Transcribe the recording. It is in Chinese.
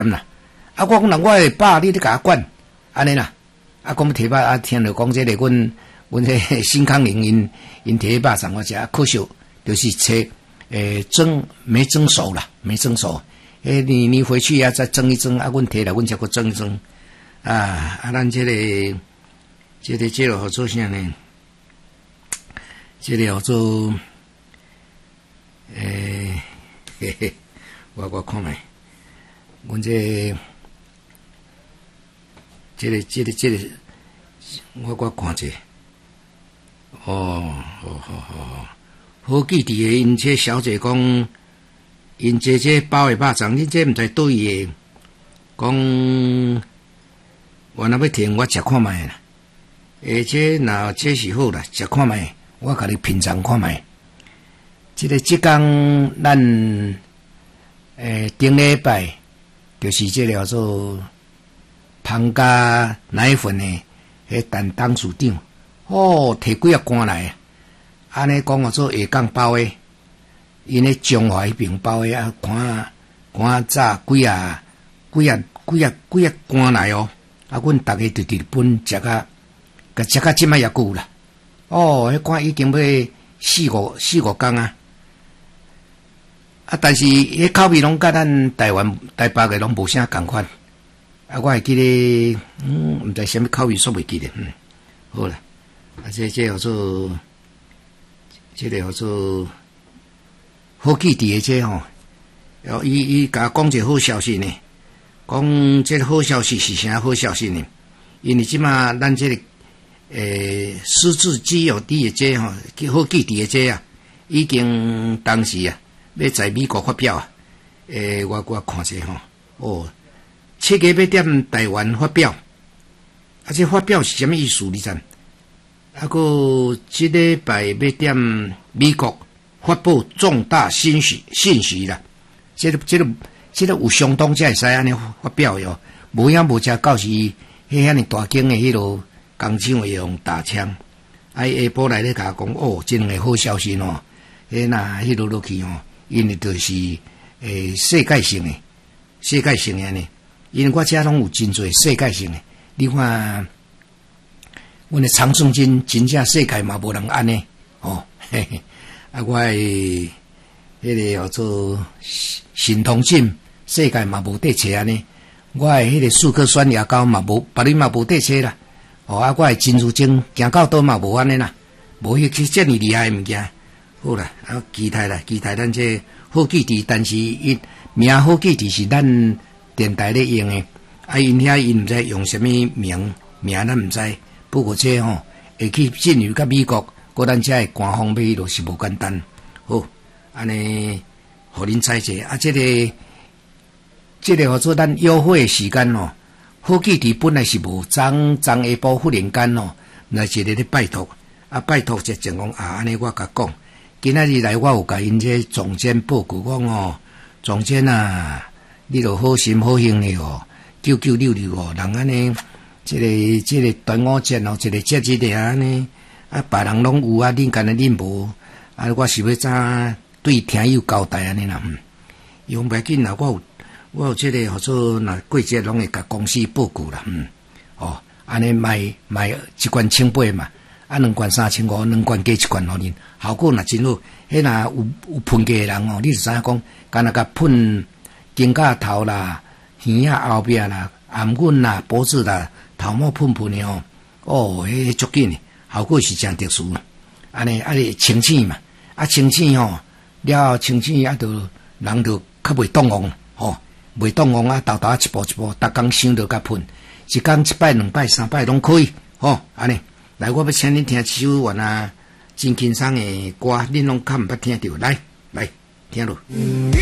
啦。啊，我讲人我的爸，你咧甲我管，安尼啦。啊，讲要摕肉啊，听着讲这个阮迄新康宁因摕肉送我食，可惜就是蒸没蒸熟啦，没蒸熟。你回去啊再蒸一蒸啊，阮摕来阮才搁蒸一蒸。咱这个好做啥呢？这个好做我看卖，阮这我看者，好，记伫个因这小姐讲，因这包的肉粽，恁这毋知对伊个讲。我若要听，我食看卖啦。这若这是好啦，食看卖，我甲你品尝看卖。即工咱顶礼拜就是这个叫做芳家奶粉的迄陈董事长，摕几啊罐来，安尼讲做下港包的，因咧中华迄边包的啊，看炸几啊罐来哦。啊，阮逐个伫日本食甲即摆也久啦。迄款已经要四五工啊。但是迄口味拢甲咱台北个拢无啥共款。我会记得，毋知啥物口味煞袂记得。好啦，这叫做，这个叫做好记伫个这吼。伊甲讲一个好消息呢。讲这个好消息是啥好消息呢？因为即马咱这个失智基友地的这好记伫的这啊，已经当时啊要在美国发表啊。我看者7月要踮台湾发表，这发表是啥物意思？你知？个这礼拜要踮美国发布重大信息啦，这个有相当才会使安尼发表哟，无影无食到时遐尼大间的迄落工厂会用打枪，下晡来咧甲讲这两个好消息哦，迄落落去因为就是世界性的呢，因为我遮拢有真侪世界性的，你看，阮的长春金真正世界嘛无人安尼我迄个叫做新通信。世界嘛无得车安尼，我的迄个四颗酸牙膏嘛无，别人嘛无得车啦。我的珍珠精行到倒嘛无安尼啦，无迄遮尔厉害的物件。好啦，期待咱这好记忆，但是伊名好记忆是咱电台咧用的，因遐因毋知用啥物名咱毋知。不过这会去进入到美国，咱遮的官方买迄落是无简单。好，安尼互恁猜者这个叫做咱优惠的时间好记忆本来是无昨下晡忽然间来一个咧拜托这前讲安尼我甲讲，今仔日来我有甲因这总监报告讲总监啊，你著好心好行的9966人安尼，这个端午节一个节日的安尼别人拢有恁干那恁无我是要怎对听友交代安尼啦用袂紧啦，我有这个叫做若过节拢会甲公司报告啦，安尼卖一罐1,800嘛，2罐3,500，2罐加1罐互恁，效果若真好。迄若有喷过的人你就知影讲，干那甲喷肩胛头啦、耳仔后壁啦、颔阮啦、脖子啦、头毛喷的迄足紧的，效果是真特殊。安尼清醒嘛，清醒了清醒就人就较袂动妄袂动妄豆一步一步，逐工想着甲喷，一工1摆2摆3摆拢可以安尼。来，我要请恁听一首真轻松的歌，恁拢较毋捌听着，来听落。